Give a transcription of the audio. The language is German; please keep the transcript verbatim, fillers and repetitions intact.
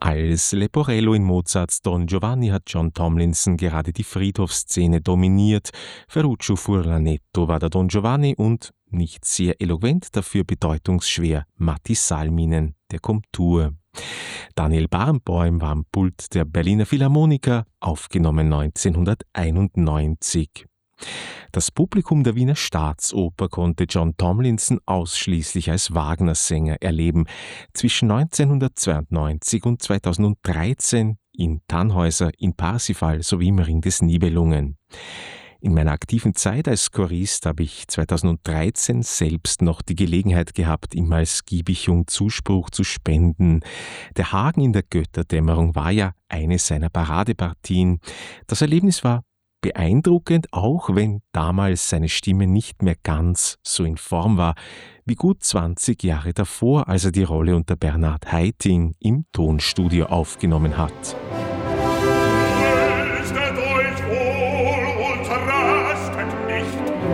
Als Leporello in Mozarts Don Giovanni hat John Tomlinson gerade die Friedhofsszene dominiert. Ferruccio Furlanetto war der Don Giovanni und, nicht sehr eloquent, dafür bedeutungsschwer, Matti Salminen, der Komtur. Daniel Barenboim war am Pult der Berliner Philharmoniker, aufgenommen neunzehnhunderteinundneunzig. Das Publikum der Wiener Staatsoper konnte John Tomlinson ausschließlich als Wagner-Sänger erleben. Zwischen neunzehnhundertzweiundneunzig und zweitausenddreizehn in Tannhäuser, in Parsifal sowie im Ring des Nibelungen. In meiner aktiven Zeit als Chorist habe ich zweitausenddreizehn selbst noch die Gelegenheit gehabt, ihm als Giebichung Zuspruch zu spenden. Der Hagen in der Götterdämmerung war ja eine seiner Paradepartien. Das Erlebnis war beeindruckend, auch wenn damals seine Stimme nicht mehr ganz so in Form war wie gut zwanzig Jahre davor, als er die Rolle unter Bernhard Haitink im Tonstudio aufgenommen hat.